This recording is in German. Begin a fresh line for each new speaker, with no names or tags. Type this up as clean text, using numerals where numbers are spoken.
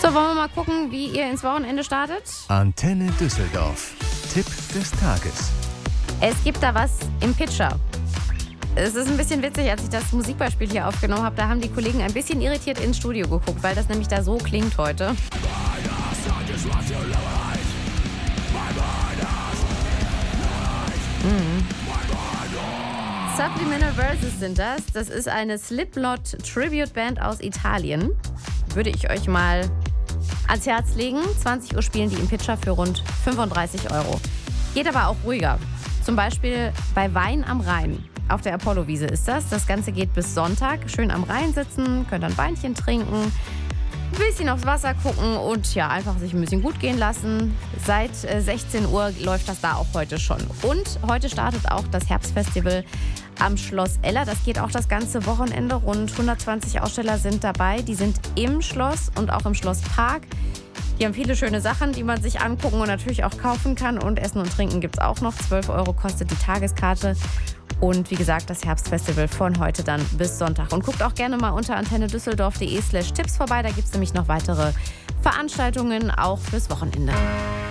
So, wollen wir mal gucken, wie ihr ins Wochenende startet?
Antenne Düsseldorf. Tipp des Tages.
Es gibt da was im Pitcher. Es ist ein bisschen witzig, als ich das Musikbeispiel hier aufgenommen habe, da haben die Kollegen ein bisschen irritiert ins Studio geguckt, weil das nämlich da so klingt heute. Subliminal Verses sind das. Das ist eine Slipknot-Tribute-Band aus Italien. Würde ich euch mal ans Herz legen. 20 Uhr spielen die im Pitcher für rund 35 €. Geht aber auch ruhiger. Zum Beispiel bei Wein am Rhein. Auf der Apollo-Wiese ist das. Das Ganze geht bis Sonntag. Schön am Rhein sitzen, könnt ein Weinchen trinken, ein bisschen aufs Wasser gucken und ja, einfach sich ein bisschen gut gehen lassen. Seit 16 Uhr läuft das da auch heute schon. Und heute startet auch das Herbstfestival am Schloss Eller. Das geht auch das ganze Wochenende. Rund 120 Aussteller sind dabei. Die sind im Schloss und auch im Schlosspark. Die haben viele schöne Sachen, die man sich angucken und natürlich auch kaufen kann. Und Essen und Trinken gibt es auch noch. 12 € kostet die Tageskarte. Und wie gesagt, das Herbstfestival von heute dann bis Sonntag. Und guckt auch gerne mal unter antennedüsseldorf.de/Tipps vorbei. Da gibt es nämlich noch weitere Veranstaltungen, auch fürs Wochenende.